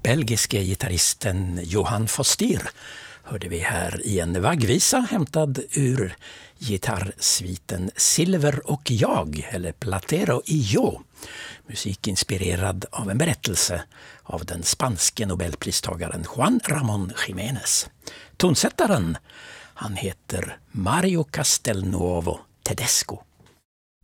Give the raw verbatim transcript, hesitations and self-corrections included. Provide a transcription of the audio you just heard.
belgiske gitarristen Johan Foster hörde vi här i en vaggvisa hämtad ur gitarrsviten Silver och jag, eller Platero y yo. Musik inspirerad av en berättelse av den spanske nobelpristagaren Juan Ramón Jiménez. Tonsättaren, han heter Mario Castelnuovo Tedesco.